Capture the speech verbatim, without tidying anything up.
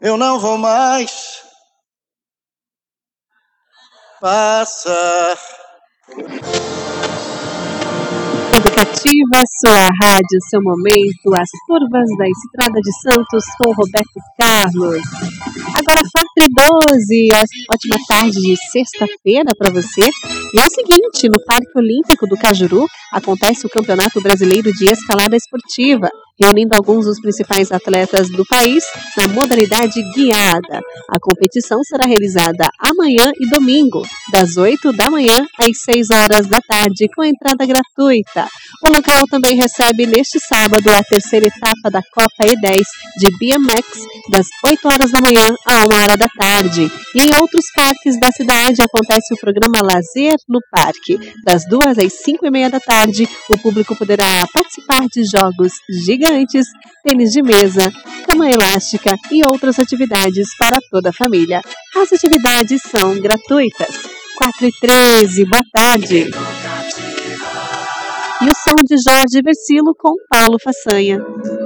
eu não vou mais passar. Educativa, sua rádio, seu momento, as curvas da Estrada de Santos com Roberto Carlos. Agora quatro e doze, ótima tarde de sexta-feira para você. E é o seguinte, no Parque Olímpico do Cajuru acontece o Campeonato Brasileiro de Escalada Esportiva, reunindo alguns dos principais atletas do país na modalidade guiada. A competição será realizada amanhã e domingo, das oito da manhã às seis horas da tarde, com entrada gratuita. O local também recebe neste sábado a terceira etapa da Copa E dez de B M X, das oito horas da manhã a uma hora da tarde. E em outros parques da cidade acontece o programa Lazer no Parque. Das duas às cinco e meia da tarde, o público poderá participar de jogos gigantes, tênis de mesa, cama elástica e outras atividades para toda a família. As atividades são gratuitas. quatro e treze, boa tarde. E o som de Jorge Versilo com Paulo Façanha.